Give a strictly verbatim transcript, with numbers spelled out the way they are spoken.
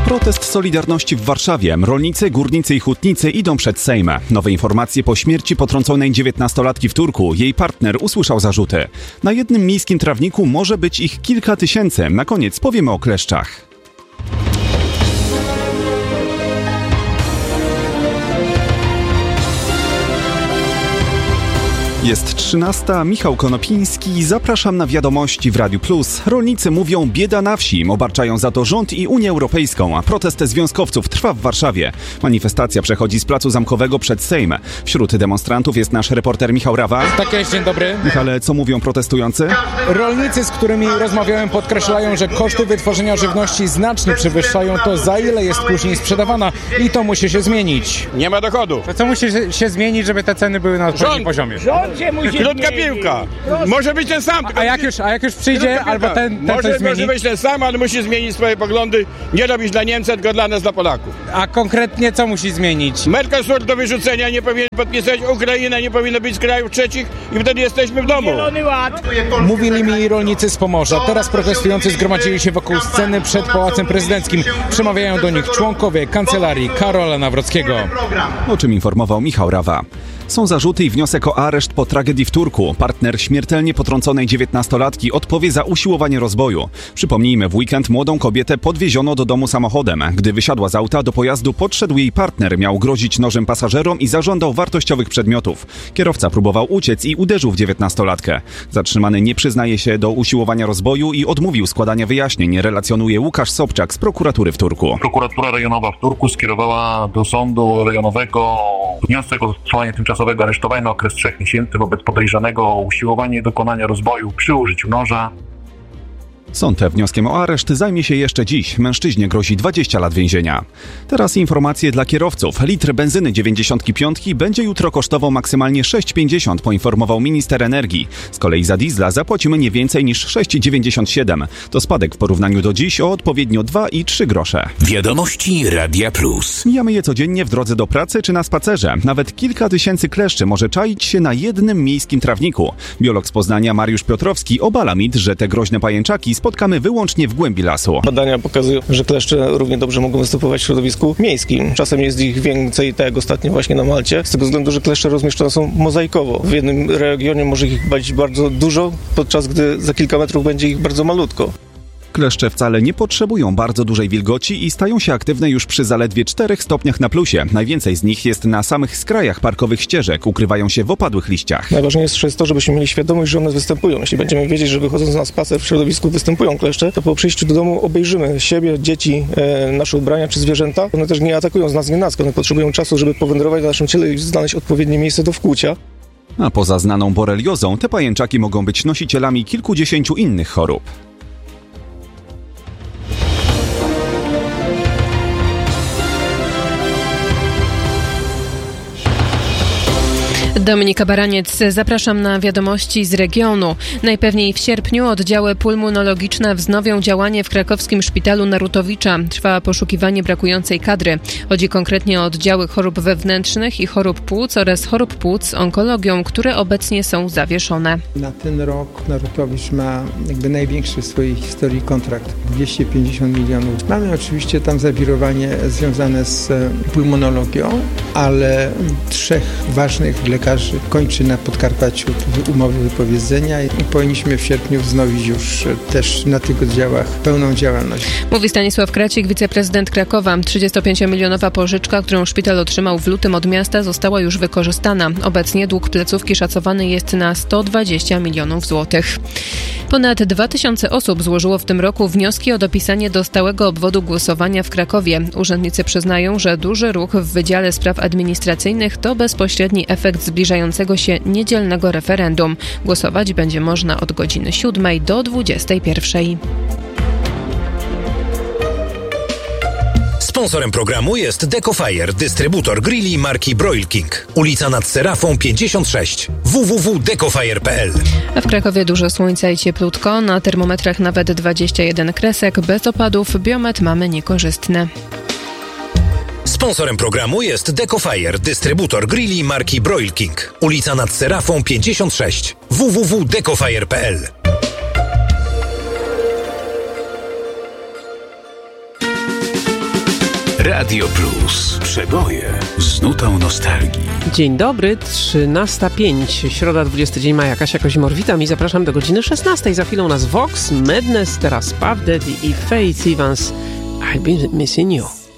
Protest Solidarności w Warszawie. Rolnicy, górnicy i hutnicy idą przed Sejm. Nowe informacje po śmierci potrąconej dziewiętnastolatki w Turku. Jej partner usłyszał zarzuty. Na jednym miejskim trawniku może być ich kilka tysięcy. Na koniec powiemy o kleszczach. Jest trzynasta, Michał Konopiński, zapraszam na wiadomości w Radiu Plus. Rolnicy mówią bieda na wsi, obarczają za to rząd i Unię Europejską, a protest związkowców trwa w Warszawie. Manifestacja przechodzi z Placu Zamkowego przed Sejm. Wśród demonstrantów jest nasz reporter Michał Rawa. Tak jest, dzień dobry. Michale, co mówią protestujący? Rolnicy, z którymi rozmawiałem, podkreślają, że koszty wytworzenia żywności znacznie przewyższają to, za ile jest później sprzedawana i to musi się zmienić. Nie ma dochodu. To co musi się zmienić, żeby te ceny były na odpowiednim poziomie? Krótka piłka. Może być ten sam. A jak już, a jak już przyjdzie, albo ten, ten może, coś zmieni? może być ten sam, ale musi zmienić swoje poglądy. Nie robić dla Niemców, tylko dla nas, dla Polaków. A konkretnie co musi zmienić? Mercosur do wyrzucenia, nie powinien podpisać, Ukraina nie powinna być z krajów trzecich i wtedy jesteśmy w domu. Mówili mi rolnicy z Pomorza. Teraz protestujący zgromadzili się wokół sceny przed Pałacem Prezydenckim. Przemawiają do nich członkowie kancelarii Karola Nawrockiego. O czym informował Michał Rawa. Są zarzuty i wniosek o areszt po tragedii w Turku. Partner śmiertelnie potrąconej dziewiętnastolatki odpowie za usiłowanie rozboju. Przypomnijmy, w weekend młodą kobietę podwieziono do domu samochodem. Gdy wysiadła z auta, do pojazdu podszedł jej partner. Miał grozić nożem pasażerom i zażądał wartościowych przedmiotów. Kierowca próbował uciec i uderzył w dziewiętnastolatkę. Zatrzymany nie przyznaje się do usiłowania rozboju i odmówił składania wyjaśnień, relacjonuje Łukasz Sobczak z prokuratury w Turku. Prokuratura rejonowa w Turku skierowała do sądu rejonowego wniosek o zastosowanie tymczasowego aresztowania na okres trzech miesięcy wobec podejrzanego o usiłowanie dokonania rozboju przy użyciu noża. Sąd wnioskiem o areszt zajmie się jeszcze dziś. Mężczyźnie grozi dwadzieścia lat więzienia. Teraz informacje dla kierowców. Litr benzyny dziewięćdziesiąt pięć będzie jutro kosztował maksymalnie sześć pięćdziesiąt, poinformował minister energii. Z kolei za diesla zapłacimy nie więcej niż sześć dziewięćdziesiąt siedem. To spadek w porównaniu do dziś o odpowiednio dwa i trzy grosze. Wiadomości Radia Plus. Mijamy je codziennie w drodze do pracy czy na spacerze. Nawet kilka tysięcy kleszczy może czaić się na jednym miejskim trawniku. Biolog z Poznania Mariusz Piotrowski obala mit, że te groźne pajęczaki spotkamy wyłącznie w głębi lasu. Badania pokazują, że kleszcze równie dobrze mogą występować w środowisku miejskim. Czasem jest ich więcej, tak jak ostatnio właśnie na Malcie, z tego względu, że kleszcze rozmieszczone są mozaikowo. W jednym regionie może ich być bardzo dużo, podczas gdy za kilka metrów będzie ich bardzo malutko. Kleszcze wcale nie potrzebują bardzo dużej wilgoci i stają się aktywne już przy zaledwie czterech stopniach na plusie. Najwięcej z nich jest na samych skrajach parkowych ścieżek, ukrywają się w opadłych liściach. Najważniejsze jest to, żebyśmy mieli świadomość, że one występują. Jeśli będziemy wiedzieć, że wychodząc na spacer w środowisku występują kleszcze, to po przyjściu do domu obejrzymy siebie, dzieci, e, nasze ubrania czy zwierzęta. One też nie atakują z nas nienacka, one potrzebują czasu, żeby powędrować na naszym ciele i znaleźć odpowiednie miejsce do wkłucia. A poza znaną boreliozą, te pajęczaki mogą być nosicielami kilkudziesięciu innych chorób. Dominika Baraniec, zapraszam na wiadomości z regionu. Najpewniej w sierpniu oddziały pulmonologiczne wznowią działanie w krakowskim szpitalu Narutowicza. Trwa poszukiwanie brakującej kadry. Chodzi konkretnie o oddziały chorób wewnętrznych i chorób płuc oraz chorób płuc z onkologią, które obecnie są zawieszone. Na ten rok Narutowicz ma jakby największy w swojej historii kontrakt, dwieście pięćdziesiąt milionów. Mamy oczywiście tam zawirowanie związane z pulmonologią, ale trzech ważnych lekarzy kończy na Podkarpaciu umowy wypowiedzenia i powinniśmy w sierpniu wznowić już też na tych oddziałach pełną działalność. Mówi Stanisław Kracik, wiceprezydent Krakowa. trzydziestopięciomilionowa pożyczka, którą szpital otrzymał w lutym od miasta, została już wykorzystana. Obecnie dług placówki szacowany jest na sto dwadzieścia milionów złotych. Ponad dwa tysiące osób złożyło w tym roku wnioski o dopisanie do stałego obwodu głosowania w Krakowie. Urzędnicy przyznają, że duży ruch w Wydziale Spraw Administracyjnych to bezpośredni efekt zbliżającego się niedzielnego referendum. Głosować będzie można od godziny siódmej do dwudziestej pierwszej. Sponsorem programu jest Decofire, dystrybutor grilli marki Broil King. Ulica nad Serafą pięćdziesiąt sześć. w w w kropka decofire kropka p l. A w Krakowie dużo słońca i cieplutko. Na termometrach nawet dwadzieścia jeden kresek. Bez opadów. Biometr mamy niekorzystny. Sponsorem programu jest Decofire, dystrybutor grilli marki Broil King. Ulica nad Serafą pięćdziesiąt sześć. w w w kropka decofire kropka p l. Radio Plus. Przeboje z nutą nostalgii. Dzień dobry, trzynasta pięć, środa, dwudziesty dzień maja. Kasia Kozimor, witam i zapraszam do godziny szesnastej. Za chwilą nas Vox, Madness, teraz Puff Daddy i Faith Evans. I've been missing you.